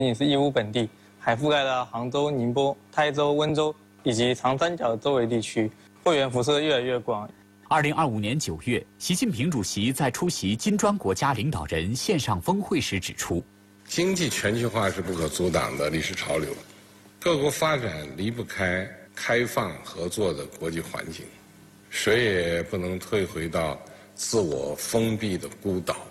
仅是义乌本地，还覆盖了杭州、宁波、台州、温州以及长三角周围地区，货源辐射越来越广。 2025年9月，习近平主席在出席金砖国家领导人线上峰会时指出， 经济全球化是不可阻挡的历史潮流，各国发展离不开开放合作的国际环境，谁也不能退回到自我封闭的孤岛。